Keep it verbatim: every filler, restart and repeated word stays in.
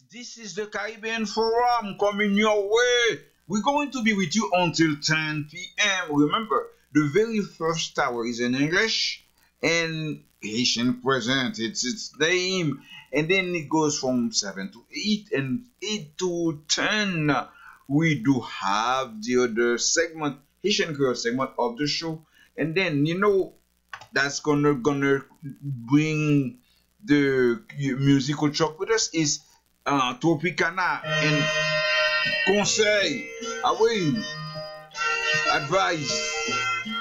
This is the Caribbean Forum coming your way. We're going to be with you until ten p m. Remember, the very first hour is in English and Haitian present. It's its name. And then it goes from seven to eight and eight to ten. We do have the other segment, Haitian Creole segment of the show. And then, you know, that's gonna gonna bring the musical truck with us is uh, Tropicana and Conseil. Ah oui, advice.